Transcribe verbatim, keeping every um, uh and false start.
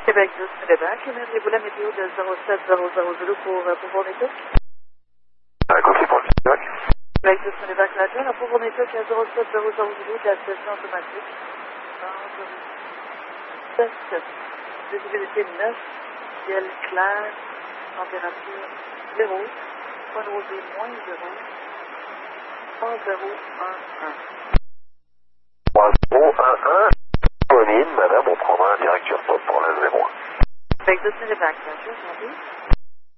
Québec deux, Québec. Aimeriez-vous la météo de zéro sept zéro zéro zéro pour euh, pour Nétoc? À côté pour le Québec. Québec deux, Québec, Radio, la pour Nétoc à zéro sept zéro zéro zéro de la station automatique. sept, visibilité neuf, ciel clair, température zéro, point de rosée moins zéro, trois zéro un un. trois zéro un un, disponible, madame, on prendra un direct sur top pour la zéro un. Québec deux, Québec, Radio,